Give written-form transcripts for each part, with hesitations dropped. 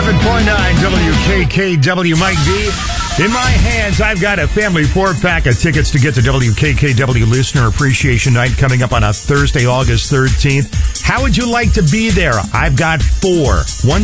WKKW, Mike D. In my hands, I've got a family 4-pack of tickets to get to WKKW Listener Appreciation Night coming up on a Thursday, August 13th. How would you like to be there? I've got 4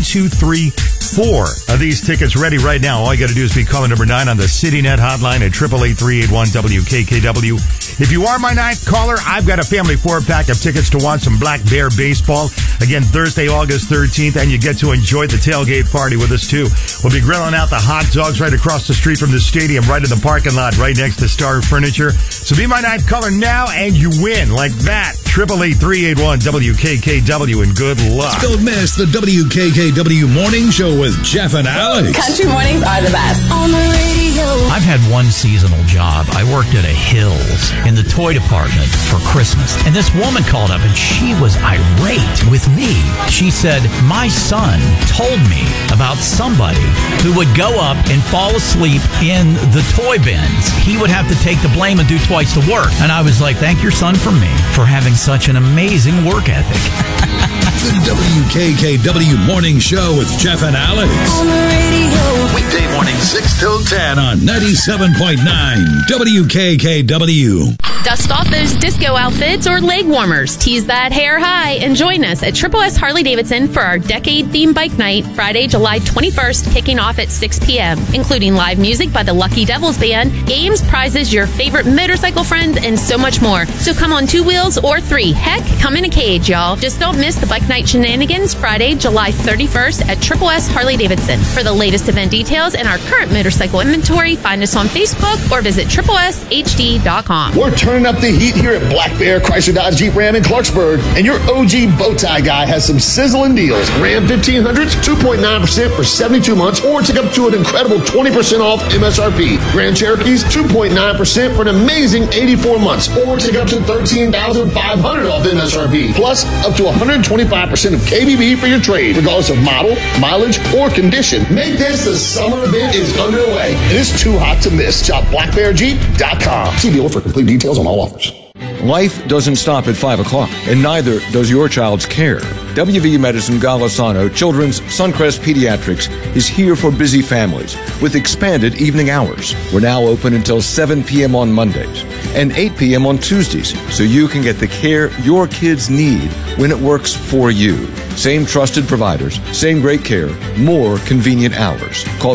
of these tickets ready right now. All you got to do is be calling number 9 on the CityNet hotline at 888-381-WKKW. If you are my 9th caller, I've got a family 4-pack of tickets to watch some Black Bear baseball. Again, Thursday, August 13th, and you get to enjoy the tailgate party with us, too. We'll be grilling out the hot dogs right across the street from the stadium, right in the parking lot, right next to Star Furniture. So be my 9th caller now, and you win like that. 888-381-WKKW, and good luck. Don't miss the WKKW Morning Show with Jeff and Alex. Country mornings are the best. On the radio. I've had one seasonal job. I worked at a Hills in the toy department for Christmas. And this woman called up and she was irate with me. She said, my son told me about somebody who would go up and fall asleep in the toy bins. He would have to take the blame and do twice the work. And I was like, thank your son for me for having such an amazing work ethic. The WKKW Morning Show with Jeff and Alex. On the radio. Weekday morning 6 till 10 on 97.9 WKKW. Dust off those disco outfits or leg warmers. Tease that hair high and join us at Triple S Harley-Davidson for our decade-themed bike night, Friday, July 21st, kicking off at 6 p.m., including live music by the Lucky Devils Band, games, prizes, your favorite motorcycle friends, and so much more. So come on 2 wheels or 3. Heck, come in a cage, y'all. Just don't miss the bike night shenanigans, Friday, July 31st at Triple S Harley-Davidson. For the latest event details and our current motorcycle inventory, find us on Facebook or visit tripleshd.com. We're turning up the heat here at Black Bear Chrysler Dodge Jeep Ram in Clarksburg, and your OG Bowtie guy has some sizzling deals. Ram 1500s, 2.9% for 72 months, or take up to an incredible 20% off MSRP. Grand Cherokees, 2.9% for an amazing 84 months, or take up to $13,500 off MSRP. Plus, up to 125% of KBB for your trade, regardless of model, mileage, or condition. Make this the summer event is underway. It is too hot to miss. Shop blackbearjeep.com. See dealer for complete details on all offers. Life doesn't stop at 5 o'clock, and neither does your child's care. WVU Medicine Golisano Children's Suncrest Pediatrics is here for busy families with expanded evening hours. We're now open until 7 p.m. on Mondays and 8 p.m. on Tuesdays, so you can get the care your kids need when it works for you. Same trusted providers, same great care, more convenient hours. Call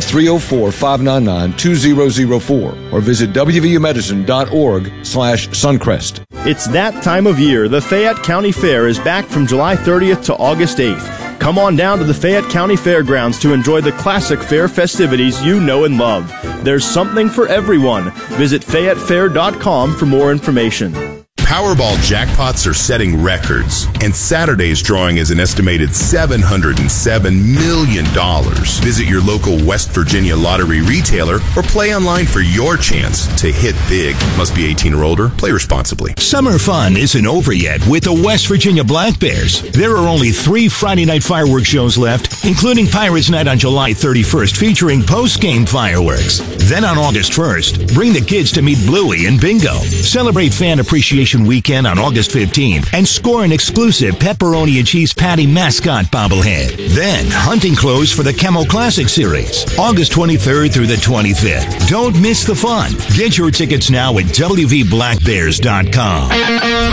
304-599-2004 or visit wvumedicine.org/Suncrest. It's that time of year. The Fayette County Fair is back from July 30th to August 8th. Come on down to the Fayette County Fairgrounds to enjoy the classic fair festivities you know and love. There's something for everyone. Visit FayetteFair.com for more information. Powerball jackpots are setting records, and Saturday's drawing is an estimated $707 million. Visit your local West Virginia lottery retailer or play online for your chance to hit big. Must be 18 or older. Play responsibly. Summer fun isn't over yet with the West Virginia Black Bears. There are only 3 Friday night fireworks shows left, including Pirates Night on July 31st featuring post-game fireworks. Then on August 1st, bring the kids to meet Bluey and Bingo. Celebrate Fan Appreciation Weekend on August 15th and score an exclusive pepperoni and cheese patty mascot bobblehead. Then hunting clothes for the Camo Classic Series, August 23rd through the 25th. Don't miss the fun. Get your tickets now at WVBlackBears.com.